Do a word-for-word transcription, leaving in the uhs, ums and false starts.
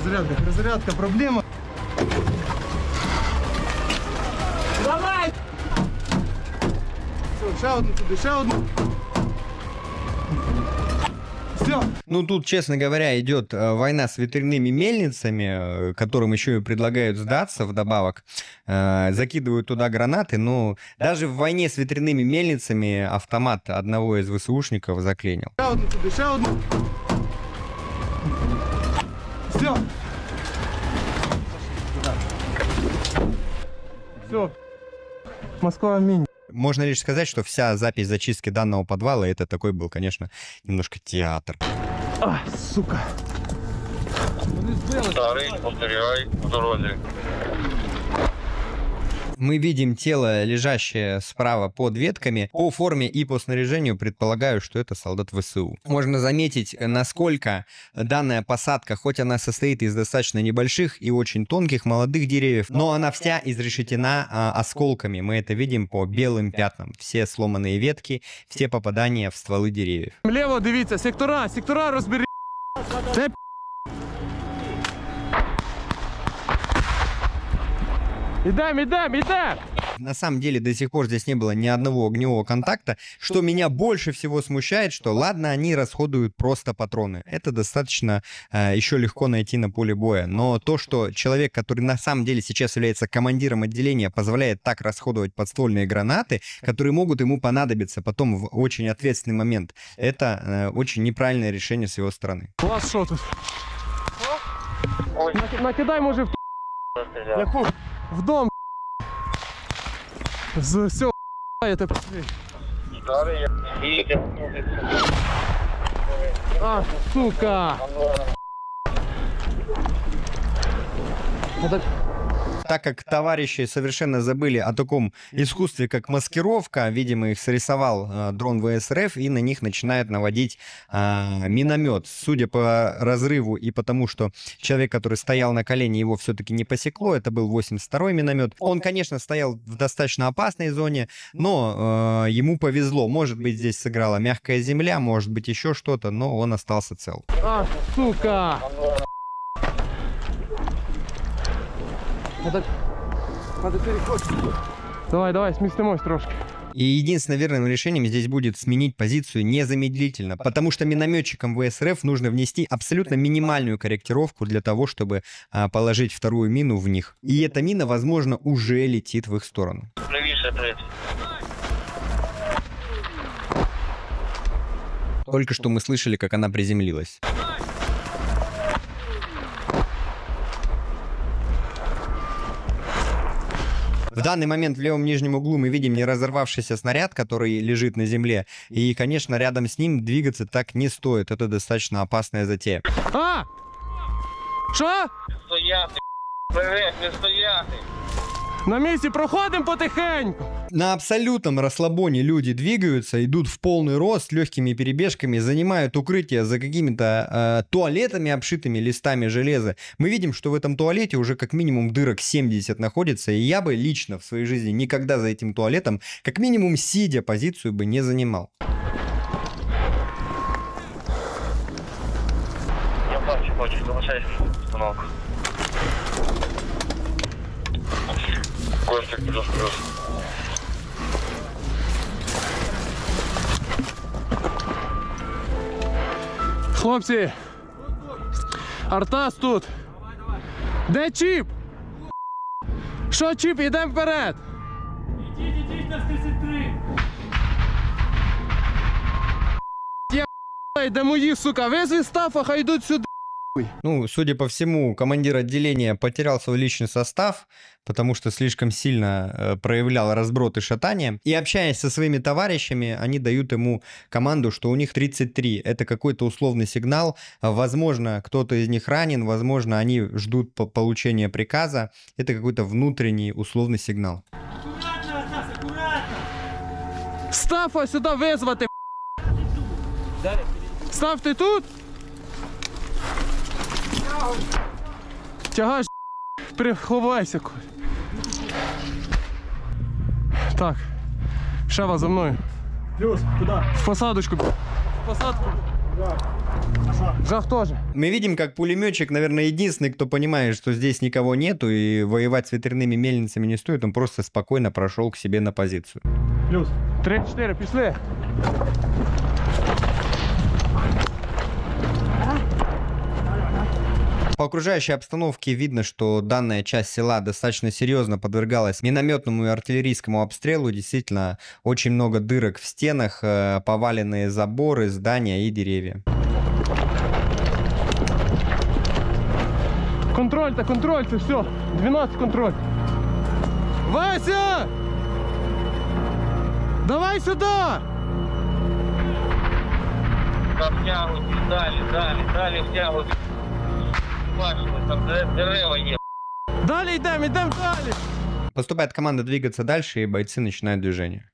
Перезарядка, перезарядка, проблема. Давай! Все, ще одну туди, ще одну. Все. Ну, тут, честно говоря, идет э, война с ветряными мельницами, э, которым еще и предлагают сдаться вдобавок. Э, закидывают туда гранаты, но даже в войне с ветряными мельницами автомат одного из ВСУшников заклинил. Ще одну туди, ще одну. Все. Все. Москва, аминь. Можно лишь сказать, что вся запись зачистки данного подвала, это такой был, конечно, немножко театр. А, сука. Старый, повторяй, в дороге. Мы видим тело, лежащее справа под ветками. По форме и по снаряжению предполагаю, что это солдат ВСУ. Можно заметить, насколько данная посадка, хоть она состоит из достаточно небольших и очень тонких молодых деревьев, но она вся изрешетена а, осколками. Мы это видим по белым пятнам. Все сломанные ветки, все попадания в стволы деревьев. Лево, дивіться, сектора, сектора розбери. Це Идем, идем, идем! На самом деле до сих пор здесь не было ни одного огневого контакта. Что меня больше всего смущает, что ладно, они расходуют просто патроны. Это достаточно э, еще легко найти на поле боя. Но то, что человек, который на самом деле сейчас является командиром отделения, позволяет так расходовать подствольные гранаты, которые могут ему понадобиться потом в очень ответственный момент, это э, очень неправильное решение с его стороны. У вас що тут? Ой, Накидай, може, в ту... Яку? В дом. З все, это... старый, я... А, сука! Это... Так как товарищи совершенно забыли о таком искусстве, как маскировка, видимо, их срисовал э, дрон ВСРФ, и на них начинает наводить э, миномет. Судя по разрыву и потому, что человек, который стоял на колене, его все-таки не посекло, это был восемьдесят второй миномет. Он, конечно, стоял в достаточно опасной зоне, но э, ему повезло. Может быть, здесь сыграла мягкая земля, может быть, еще что-то, но он остался цел. А, сука! Это... Надо переходить. Давай, давай, сместимось трошки. И единственным верным решением здесь будет сменить позицию незамедлительно, потому что минометчикам ВСРФ нужно внести абсолютно минимальную корректировку для того, чтобы а, положить вторую мину в них. И эта мина, возможно, уже летит в их сторону. Правіше, третій. Только что мы слышали, как она приземлилась. В данный момент в левом нижнем углу мы видим не разорвавшийся снаряд, который лежит на земле. И, конечно, рядом с ним двигаться так не стоит. Это достаточно опасная затея. А! Що? Стояти, привет, не стояти. На місці проходимо потихеньку. На абсолютном расслабоне люди двигаются, идут в полный рост легкими перебежками, занимают укрытие за какими-то э, туалетами, обшитыми листами железа. Мы видим, что в этом туалете уже как минимум дырок семьдесят находится, и я бы лично в своей жизни никогда за этим туалетом, как минимум сидя, позицию бы не занимал. Я бачу, бачу, залишайся установку. Костик, плюс-плюс. Хлопці, Артас тут. Де чіп? Що чіп? Ідемо вперед. Ідіть, ідіть на тридцять три. Я де мої, сука, везли стафа, хай йдуть сюди. Ну, судя по всему, командир отделения потерял свой личный состав, потому что слишком сильно э, проявлял разброд и шатание. И общаясь со своими товарищами, они дают ему команду, что у них тридцать три. Это какой-то условный сигнал. Возможно, кто-то из них ранен, возможно, они ждут по получения приказа. Это какой-то внутренний условный сигнал. Акуратно, Артас, акуратно. Стафа сюди визвати. Став, ти тут? Тягаш, приховайся. Так, Шева за мною. Плюс, куди? В посадочку. В посадку. Жах тоже. Мы видим, как пулеметчик, наверное, единственный, кто понимает, что здесь никого нету и воевать с ветряными мельницами не стоит. Он просто спокойно прошел к себе на позицию. Плюс. три-чотири, пішли. По окружающей обстановке видно, что данная часть села достаточно серьезно подвергалась минометному и артиллерийскому обстрелу. Действительно, очень много дырок в стенах, э, поваленные заборы, здания и деревья. Контроль-то, контроль, це все. дванадцять контроль. Вася! Давай сюда! Втягуйте, далі, далі, далі втягуйте. Бачите, там дерева є. Далі йдемо, йдемо далі! Поступает команда двигаться дальше, и бойцы начинают движение.